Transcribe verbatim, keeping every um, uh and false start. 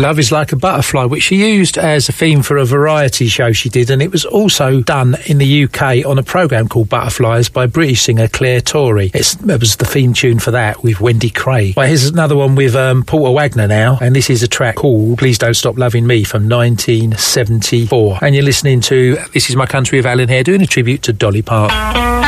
Love is Like a Butterfly, which she used as a theme for a variety show she did, and it was also done in the U K on a programme called Butterflies by British singer Claire Torrey. It's, it was the theme tune for that with Wendy Craig. Well, here's another one with um, Porter Wagner now, and this is a track called Please Don't Stop Loving Me from nineteen seventy-four. And you're listening to This Is My Country with Alan Hare, doing a tribute to Dolly Parton.